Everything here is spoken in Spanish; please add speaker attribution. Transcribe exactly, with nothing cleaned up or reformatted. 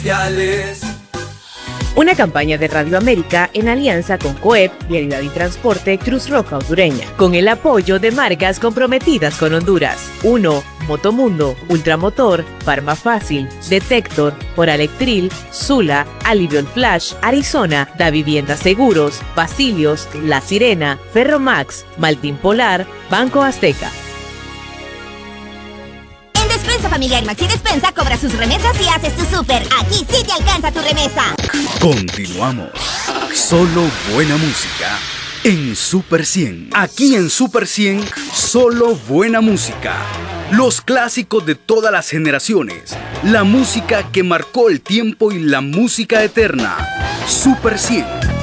Speaker 1: Una campaña de Radio América en alianza con COEP, Vialidad y Transporte Cruz Roja Hondureña, con el apoyo de marcas comprometidas con Honduras. uno. Motomundo, Ultramotor, Farma Fácil, Detector, Oralectril, Sula, Alivion Flash, Arizona, Da Vivienda Seguros, Basilios, La Sirena, Ferromax, Maltín Polar, Banco Azteca.
Speaker 2: Despensa Familiar Maxi Despensa cobra sus remesas y haces tu súper. Aquí sí te alcanza tu remesa.
Speaker 3: Continuamos. Solo buena música en Super cien. Aquí en Super cien, solo buena música. Los clásicos de todas las generaciones. La música que marcó el tiempo y la música eterna. Super cien.